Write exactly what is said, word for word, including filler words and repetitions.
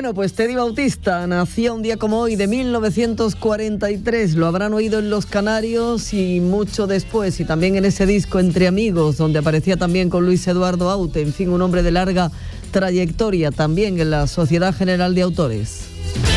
Bueno, pues Teddy Bautista nacía un día como hoy de mil novecientos cuarenta y tres. Lo habrán oído en Los Canarios y mucho después, y también en ese disco Entre Amigos, donde aparecía también con Luis Eduardo Aute. En fin, un hombre de larga trayectoria también en la Sociedad General de Autores.